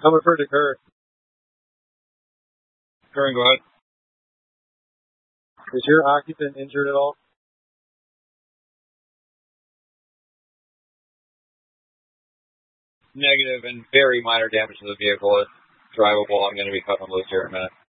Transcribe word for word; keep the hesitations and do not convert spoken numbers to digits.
I'm referring to Kurt. Curran, go ahead. Is your occupant injured at all? Negative and very minor damage to the vehicle. It's drivable. I'm going to be cutting them loose here in a minute.